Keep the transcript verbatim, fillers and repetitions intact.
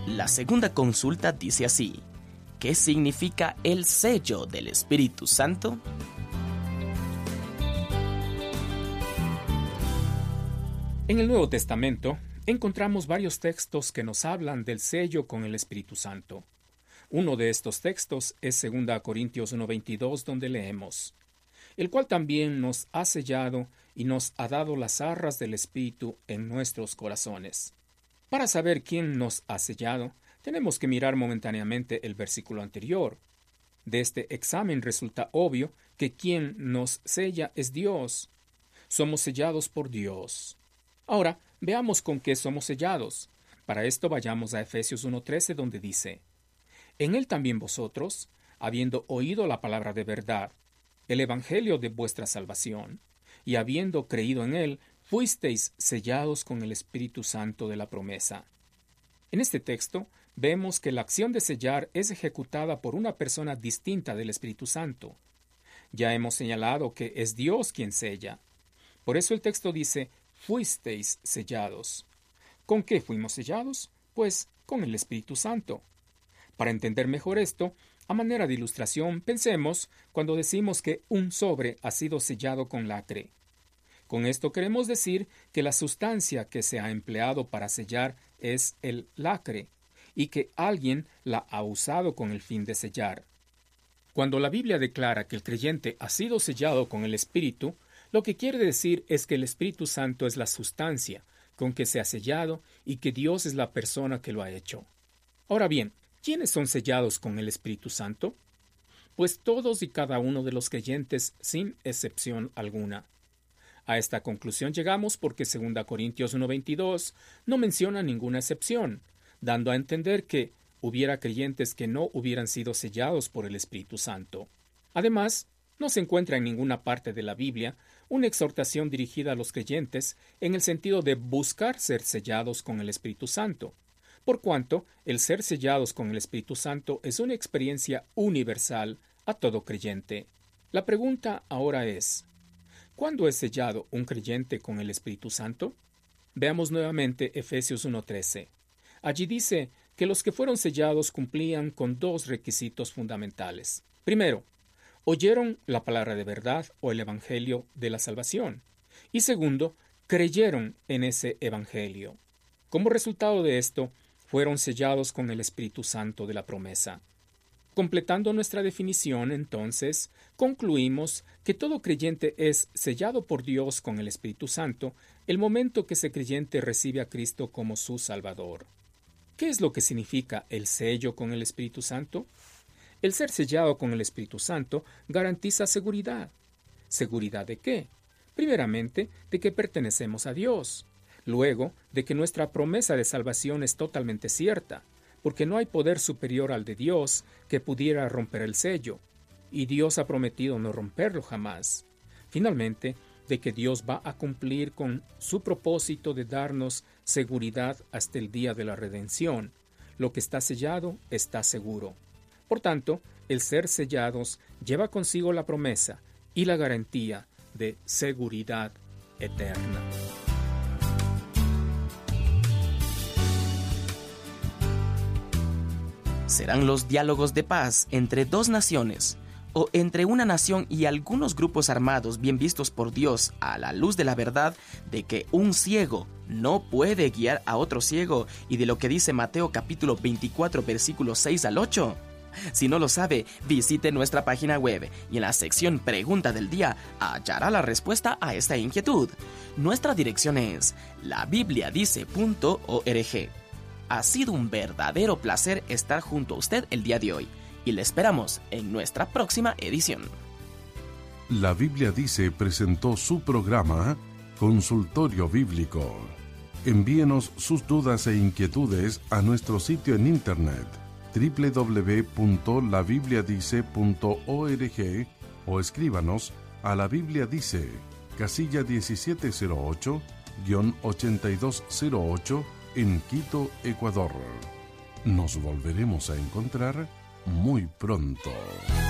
La segunda consulta dice así: ¿qué significa el sello del Espíritu Santo? En el Nuevo Testamento encontramos varios textos que nos hablan del sello con el Espíritu Santo. Uno de estos textos es segunda Corintios uno veintidós, donde leemos: el cual también nos ha sellado y nos ha dado las arras del Espíritu en nuestros corazones. Para saber quién nos ha sellado, tenemos que mirar momentáneamente el versículo anterior. De este examen resulta obvio que quien nos sella es Dios. Somos sellados por Dios. Ahora, veamos con qué somos sellados. Para esto vayamos a Efesios uno trece, donde dice: en él también vosotros, habiendo oído la palabra de verdad, el evangelio de vuestra salvación, y habiendo creído en él, fuisteis sellados con el Espíritu Santo de la promesa. En este texto vemos que la acción de sellar es ejecutada por una persona distinta del Espíritu Santo. Ya hemos señalado que es Dios quien sella. Por eso el texto dice: fuisteis sellados. ¿Con qué fuimos sellados? Pues con el Espíritu Santo. Para entender mejor esto, a manera de ilustración, pensemos cuando decimos que un sobre ha sido sellado con lacre. Con esto queremos decir que la sustancia que se ha empleado para sellar es el lacre, y que alguien la ha usado con el fin de sellar. Cuando la Biblia declara que el creyente ha sido sellado con el Espíritu, lo que quiere decir es que el Espíritu Santo es la sustancia con que se ha sellado y que Dios es la persona que lo ha hecho. Ahora bien, ¿quiénes son sellados con el Espíritu Santo? Pues todos y cada uno de los creyentes, sin excepción alguna. A esta conclusión llegamos porque segunda Corintios uno veintidós no menciona ninguna excepción, dando a entender que hubiera creyentes que no hubieran sido sellados por el Espíritu Santo. Además, no se encuentra en ninguna parte de la Biblia una exhortación dirigida a los creyentes en el sentido de buscar ser sellados con el Espíritu Santo, por cuanto el ser sellados con el Espíritu Santo es una experiencia universal a todo creyente. La pregunta ahora es: ¿cuándo es sellado un creyente con el Espíritu Santo? Veamos nuevamente Efesios uno trece. Allí dice que los que fueron sellados cumplían con dos requisitos fundamentales. Primero, oyeron la palabra de verdad o el evangelio de la salvación. Y segundo, creyeron en ese evangelio. Como resultado de esto, fueron sellados con el Espíritu Santo de la promesa. Completando nuestra definición, entonces, concluimos que todo creyente es sellado por Dios con el Espíritu Santo el momento que ese creyente recibe a Cristo como su Salvador. ¿Qué es lo que significa el sello con el Espíritu Santo? El ser sellado con el Espíritu Santo garantiza seguridad. ¿Seguridad de qué? Primeramente, de que pertenecemos a Dios. Luego, de que nuestra promesa de salvación es totalmente cierta, porque no hay poder superior al de Dios que pudiera romper el sello, y Dios ha prometido no romperlo jamás. Finalmente, de que Dios va a cumplir con su propósito de darnos seguridad hasta el día de la redención. Lo que está sellado está seguro. Por tanto, el ser sellados lleva consigo la promesa y la garantía de seguridad eterna. Serán los diálogos de paz entre dos naciones, o entre una nación y algunos grupos armados bien vistos por Dios a la luz de la verdad de que un ciego no puede guiar a otro ciego y de lo que dice Mateo capítulo veinticuatro versículos seis al ocho. Si no lo sabe, visite nuestra página web y en la sección Pregunta del Día hallará la respuesta a esta inquietud. Nuestra dirección es la biblia dice punto org. Ha sido un verdadero placer estar junto a usted el día de hoy y le esperamos en nuestra próxima edición. La Biblia Dice presentó su programa Consultorio Bíblico. Envíenos sus dudas e inquietudes a nuestro sitio en internet doble u doble u doble u punto la biblia dice punto org o escríbanos a La Biblia Dice, casilla diecisiete cero ocho, ochenta y dos cero ocho en Quito, Ecuador. Nos volveremos a encontrar muy pronto.